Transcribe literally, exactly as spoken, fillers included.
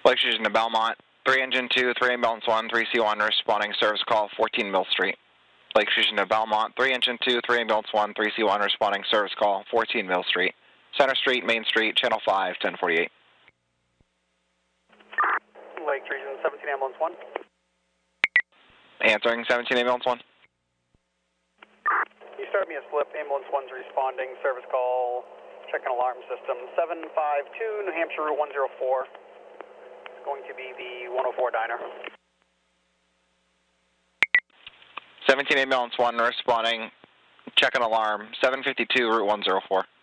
Lake Fusion to Belmont, three engine two, three ambulance one, three C one, responding service call, fourteen Mill Street. Lake Fusion to Belmont, three engine two, three ambulance one, three C one, responding service call, fourteen Mill Street. Center Street, Main Street, Channel five, ten forty-eight. Lake Fusion, seventeen ambulance one. Answering, seventeen ambulance one. You start me a slip, ambulance one's responding, service call, checking alarm system, seven five two, New Hampshire Route one oh four. It's going to be the one oh four diner. seventeen ambulance one responding, checking alarm, seven fifty-two, Route one oh four.